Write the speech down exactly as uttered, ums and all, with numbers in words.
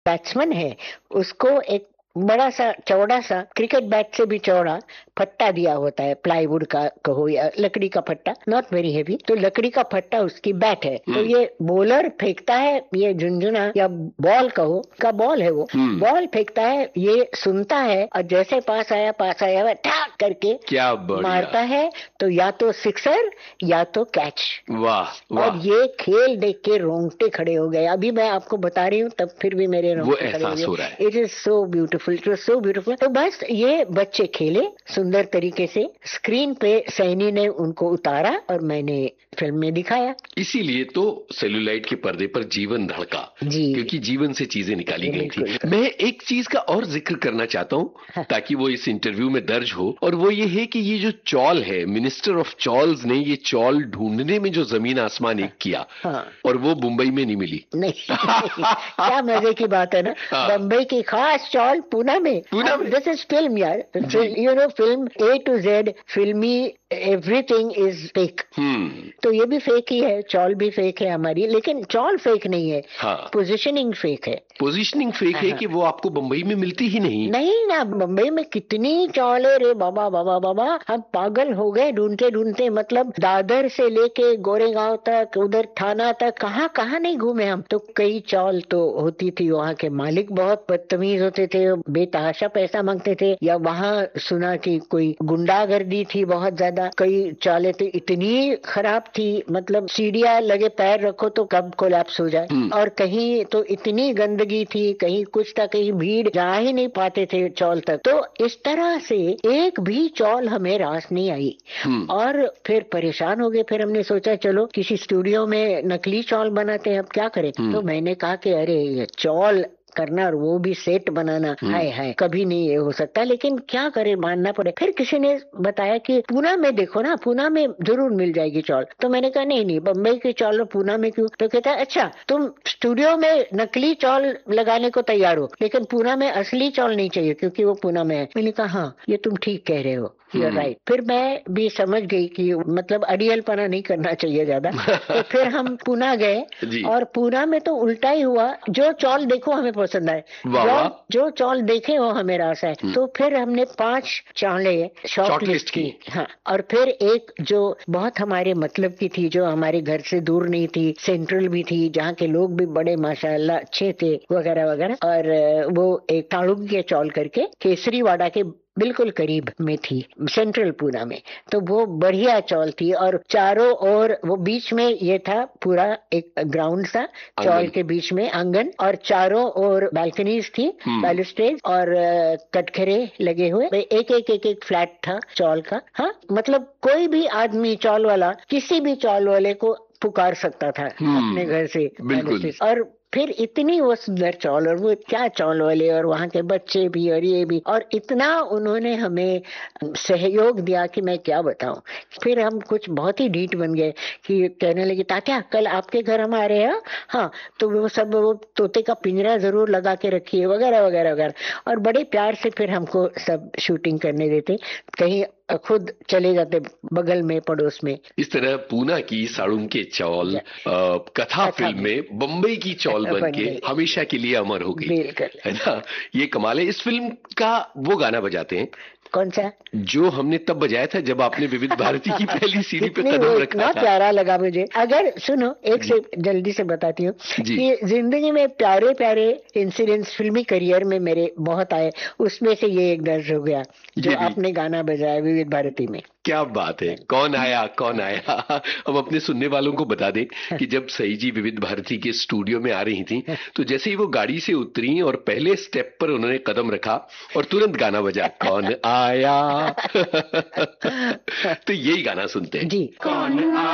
Batsman है, उसको एक बड़ा सा चौड़ा सा क्रिकेट बैट से भी चौड़ा फट्टा दिया होता है, प्लाईवुड का कहो या लकड़ी का फट्टा, नॉट वेरी हेवी, तो लकड़ी का फट्टा उसकी बैट है। तो ये बॉलर फेंकता है, ये झुनझुना या बॉल कहो का बॉल है, वो बॉल फेंकता है, ये सुनता है और जैसे पास आया पास आया हुआ ठाक करके क्या मारता है, तो या तो सिक्सर या तो कैच। वाह और ये खेल देख के रोंगटे खड़े हो गए। अभी मैं आपको बता रही हूँ तब फिर भी मेरे रोंगटे खड़े हो गए। It is so beautiful, it was so beautiful. तो बस ये बच्चे खेले सुंदर तरीके से, स्क्रीन पे सैनी ने उनको उतारा और मैंने फिल्म में दिखाया। इसीलिए तो सेलुलाइट के पर्दे पर जीवन धड़का, जी, क्योंकि जीवन से चीजें निकाली गई थी। मैं एक चीज का और जिक्र करना चाहता हूँ, हाँ। ताकि वो इस इंटरव्यू में दर्ज हो, और वो ये है कि ये जो चौल है, मिनिस्टर ऑफ चॉल्स ने ये चौल ढूंढने में जो जमीन आसमान एक किया, हाँ। और वो मुंबई में नहीं मिली। नहीं, क्या मजे की बात है ना, बम्बई की खास चौल पूना में। पूना में दिस इज फिल्म यार, you know, film A to Z फिल्मी, एवरीथिंग इज फेक। तो ये भी फेक ही है, चौल भी फेक है हमारी, लेकिन चौल फेक नहीं है, हाँ। पोजीशनिंग फेक है। पोजीशनिंग फेक है, हाँ। कि वो आपको बम्बई में मिलती ही नहीं। नहीं ना, बम्बई में कितनी चौल है रे बाबा बाबा बाबा, हम पागल हो गए ढूंढते ढूंढते। मतलब दादर से लेके गोरेगांव तक, उधर थाना तक, कहाँ कहाँ नहीं घूमे हम। तो कई चौल तो होती थी, वहाँ के मालिक बहुत बदतमीज होते थे, बेतहाशा पैसा मांगते थे, या वहाँ सुना कि कोई गुंडागर्दी थी बहुत ज्यादा। कई चाले तो इतनी खराब थी, मतलब सीढ़ियाँ लगे पैर रखो तो कब कोलैप्स हो जाए। और कहीं तो इतनी गंदगी थी, कहीं कुछ था, कहीं भीड़ जा ही नहीं पाते थे चौल तक। तो इस तरह से एक भी चौल हमें रास नहीं आई, और फिर परेशान हो गए। फिर हमने सोचा चलो किसी स्टूडियो में नकली चौल बनाते हैं, अब क्या करें। तो मैंने कहा कि अरे ये चौल करना और वो भी सेट बनाना, हाय हाय, कभी नहीं ये हो सकता, लेकिन क्या करे, मानना पड़े। फिर किसी ने बताया कि पूना में देखो ना, पूना में जरूर मिल जाएगी चौल। तो मैंने कहा नहीं नहीं, बम्बई की चौल और पूना में क्यों। तो कहता है अच्छा तुम स्टूडियो में नकली चौल लगाने को तैयार हो, लेकिन पूना में असली चौल नहीं चाहिए क्योंकि वो पूना में है। मैंने कहा हाँ, ये तुम ठीक कह रहे हो, यू आर राइट। फिर मैं भी समझ गई कि मतलब अड़ियलपना नहीं करना चाहिए ज्यादा। तो फिर हम पूना गए, और पूना में तो उल्टा ही हुआ, जो चौल देखो हमें पसंद आए, जो, जो चौल देखे वो हमें रास है। तो फिर हमने पांच चावले शॉर्ट लिस्ट की, हाँ। और फिर एक जो बहुत हमारे मतलब की थी, जो हमारे घर से दूर नहीं थी, सेंट्रल भी थी, जहाँ के लोग भी बड़े माशाल्लाह अच्छे थे वगैरह वगैरह, और वो एक ताड़ुग्य चौल करके केसरीवाड़ा के बिल्कुल करीब में थी, सेंट्रल पूना में। तो वो बढ़िया चौल थी, और चारों ओर वो बीच में ये था पूरा एक ग्राउंड सा, चौल के बीच में आंगन, और चारों ओर बालकनीज थी, बैलुस्ट्रेड और कटघरे लगे हुए, एक एक एक एक फ्लैट था चौल का। हाँ, मतलब कोई भी आदमी चौल वाला किसी भी चौल वाले को पुकार सकता था अपने घर से। और फिर इतनी वो सुंदर चौल, और वो क्या चौल वाले, और वहाँ के बच्चे भी, और ये भी, और इतना उन्होंने हमें सहयोग दिया कि मैं क्या बताऊं। फिर हम कुछ बहुत ही ढीठ बन गए कि कहने लगे तात्या कल आपके घर हम आ रहे हैं, हाँ तो वो सब वो तोते का पिंजरा जरूर लगा के रखिए वगैरह वगैरह वगैरह। और बड़े प्यार से फिर हमको सब शूटिंग करने देते, कहीं खुद चले जाते बगल में पड़ोस में। इस तरह पूना की साड़ुंग के चौल कथा, कथा फिल्म में बम्बई की चौल बन के हमेशा के लिए अमर हो गई, है ना। ये कमाल है। इस फिल्म का वो गाना बजाते हैं, कौन सा, जो हमने तब बजाया था जब आपने विविध भारती की पहली सीढ़ी पे कदम रखा था। प्यारा लगा मुझे। अगर सुनो, एक से जल्दी से बताती हूँ कि जिंदगी में प्यारे प्यारे इंसिडेंट्स फिल्मी करियर में मेरे बहुत आए, उसमें से ये एक दर्ज हो गया जो आपने गाना बजाया विविध भारती में। क्या बात है, कौन आया कौन आया। अब अपने सुनने वालों को बता दें कि जब सई जी विविध भारती के स्टूडियो में आ रही थी, तो जैसे ही वो गाड़ी से उतरी और पहले स्टेप पर उन्होंने कदम रखा और तुरंत गाना बजा, कौन आया। तो यही गाना सुनते हैं जी, कौन आया।